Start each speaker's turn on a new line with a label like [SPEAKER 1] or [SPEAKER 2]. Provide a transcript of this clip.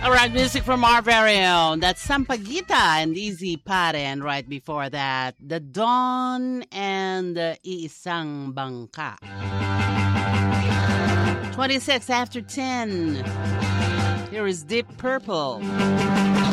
[SPEAKER 1] All right, music from our very own. That's Sampaguita and Easy Pare. And right before that, The Dawn and Iisang Bangka. 26 after 10. Here is Deep Purple.